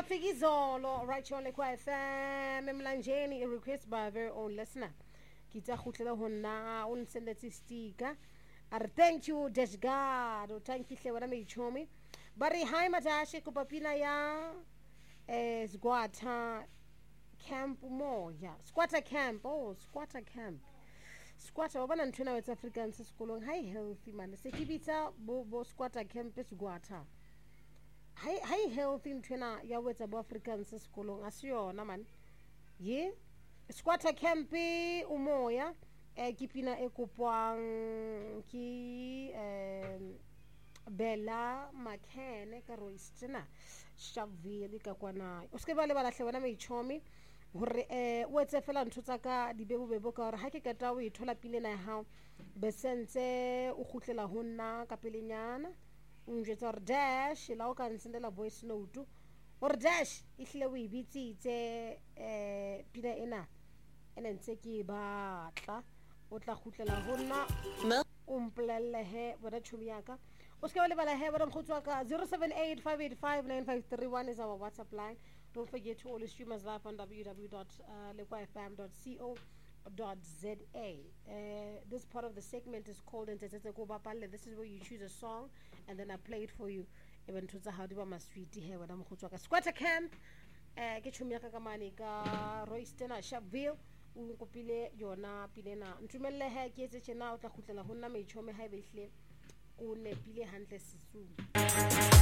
Mafiki Zolo, right here on Lekwa FM, Mlanjeni, a request by our very own listener. Kita khutlela honna, un sendetse sticker. Ar thank you, Dash God, or thank you, Lewana Michomi. Bari hi Matashi, Kupapina ya, Squatter Camp more, yeah. Squatter Camp, Squatter Camp. Squatter, obana ntwena West African school, hi healthy man. Sekibita, bo Squatter Camp, Squatter. Hi healthy ntwena ya West African school, asiyona man. Ye, Squatter Camp, umoya. Kipina ekopwang ki Bella Makene ka Roystina Shavili ka kwana o se ba le bala hle bona meichomi hore o etse fela ntho tsa ka di bebo ka hore ha ke keta o ithola pile na ha be sentse o khutlela ho nna ka pelenyana o njwetsa hore dash la o ka nsendela voice note hore dash ihle o ibitsitse pina ena ene ntse ke batla o tla khutlela ho nna o mpolelle he bona tshumi yaka o se ke le bala he bona mkhutso ka 0785859531 is our WhatsApp line. Don't forget to always stream us live on www.lekwafm.co.za. This part of the segment is called Ntetete Ko Bapale. This is where you choose a song and then I play it for you. Even to how do my sweetie he bona mkhutso ka Squatter Camp ke tshumi yaka ka mane ka Royston Sharpeville o kopile yona pilena ntumelle he ke etse tshena o tla khutlela ho nna meichome ha e behle o nepile hantle sesung.